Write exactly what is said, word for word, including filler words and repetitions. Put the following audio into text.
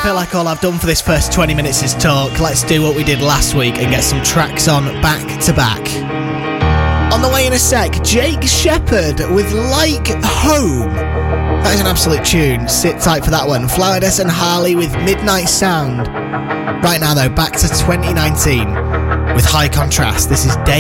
feel like all I've done for this first twenty minutes is talk. Let's do what we did last week and get some tracks on back to back. On the way in a sec, Jake Shepherd with Like Home. That is an absolute tune. Sit tight for that one. Flowerdes and Harley with Midnight Sound. Right now though, back to twenty nineteen with High Contrast. This is Day